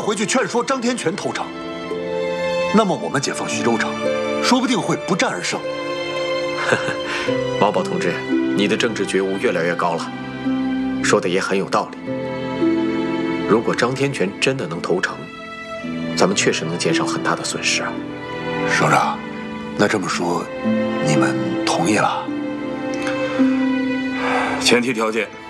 回去劝说张天权投诚，那么我们解放徐州城，说不定会不战而胜。 毛宝同志，你的政治觉悟越来越高了，说的也很有道理。如果张天权真的能投诚，咱们确实能减少很大的损失啊。 首长，那这么说，你们同意了？ 前提条件